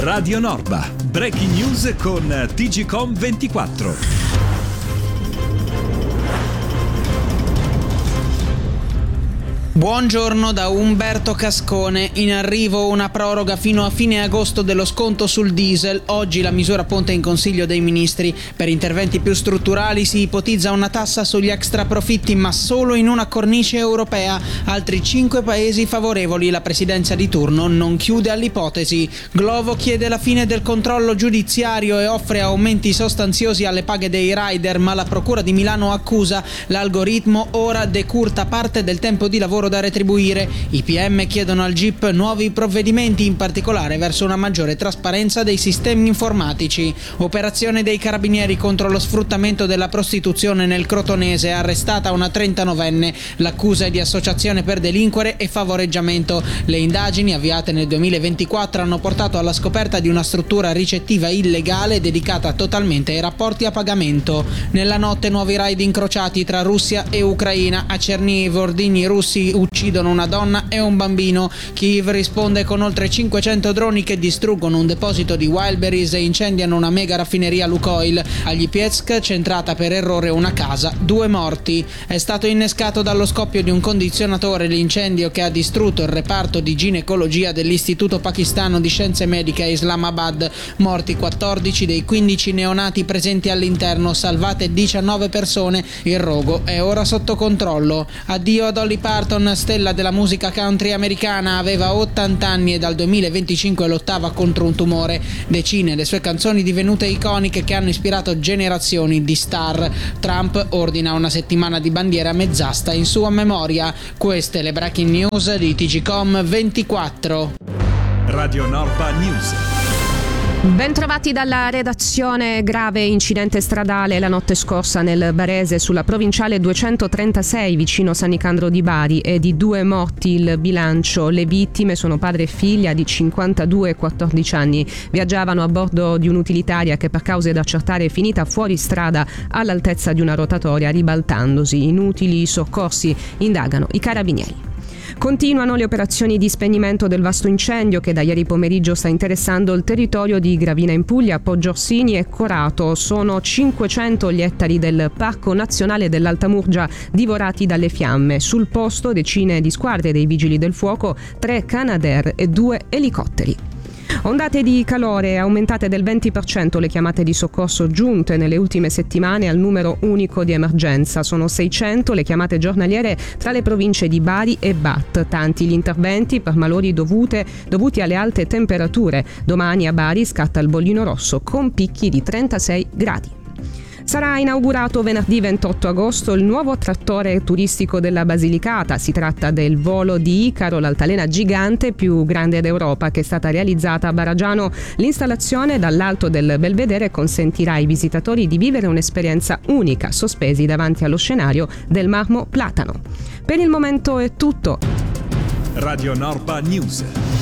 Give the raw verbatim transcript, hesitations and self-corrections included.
Radio Norba, breaking news con T G Com ventiquattro. Buongiorno da Umberto Cascone. In arrivo una proroga fino a fine agosto dello sconto sul diesel. Oggi la misura ponte in Consiglio dei Ministri. Per interventi più strutturali si ipotizza una tassa sugli extraprofitti, ma solo in una cornice europea. Altri cinque paesi favorevoli. La presidenza di turno non chiude all'ipotesi. Glovo chiede la fine del controllo giudiziario e offre aumenti sostanziosi alle paghe dei rider, ma la Procura di Milano accusa l'algoritmo ora decurta parte del tempo di lavoro da retribuire. I P M chiedono al G I P nuovi provvedimenti, in particolare verso una maggiore trasparenza dei sistemi informatici. Operazione dei carabinieri contro lo sfruttamento della prostituzione nel Crotonese, arrestata una trentanovenne. L'accusa è di associazione per delinquere e favoreggiamento. Le indagini avviate nel duemilaventiquattro hanno portato alla scoperta di una struttura ricettiva illegale dedicata totalmente ai rapporti a pagamento. Nella notte nuovi raid incrociati tra Russia e Ucraina. A Cerniv ordigni russi uccidono una donna e un bambino. Kiev risponde con oltre cinquecento droni che distruggono un deposito di Wildberries e incendiano una mega raffineria Lukoil. A Lipetsk, centrata per errore una casa, due morti. È stato innescato dallo scoppio di un condizionatore l'incendio che ha distrutto il reparto di ginecologia dell'Istituto Pakistano di Scienze Mediche a Islamabad. Morti quattordici dei quindici neonati presenti all'interno, salvate diciannove persone. Il rogo è ora sotto controllo. Addio a Dolly Parton, stella della musica country americana. Aveva ottanta anni e dal duemilaventicinque lottava contro un tumore. Decine le sue canzoni divenute iconiche che hanno ispirato generazioni di star. Trump ordina una settimana di bandiera mezzasta in sua memoria. Queste le breaking news di T G Com ventiquattro. Radio Norba News. Bentrovati dalla redazione. Grave incidente stradale la notte scorsa nel Barese sulla provinciale duecentotrentasei vicino San Nicandro di Bari. È di due morti il bilancio. Le vittime sono padre e figlia di cinquantadue e quattordici anni. Viaggiavano a bordo di un'utilitaria che per cause da accertare è finita fuori strada all'altezza di una rotatoria ribaltandosi. Inutili soccorsi, indagano i carabinieri. Continuano le operazioni di spegnimento del vasto incendio che da ieri pomeriggio sta interessando il territorio di Gravina in Puglia, Poggiorsini e Corato. Sono cinquecento gli ettari del Parco Nazionale dell'Alta Murgia divorati dalle fiamme. Sul posto decine di squadre dei Vigili del Fuoco, tre Canadair e due elicotteri. Ondate di calore, aumentate del venti per cento le chiamate di soccorso giunte nelle ultime settimane al numero unico di emergenza. Sono seicento le chiamate giornaliere tra le province di Bari e Bat. Tanti gli interventi per malori dovute, dovuti alle alte temperature. Domani a Bari scatta il bollino rosso con picchi di trentasei gradi. Sarà inaugurato venerdì ventotto agosto il nuovo attrattore turistico della Basilicata. Si tratta del volo di Icaro, l'altalena gigante più grande d'Europa, che è stata realizzata a Baragiano. L'installazione dall'alto del Belvedere consentirà ai visitatori di vivere un'esperienza unica, sospesi davanti allo scenario del marmo Platano. Per il momento è tutto. Radio Norba News.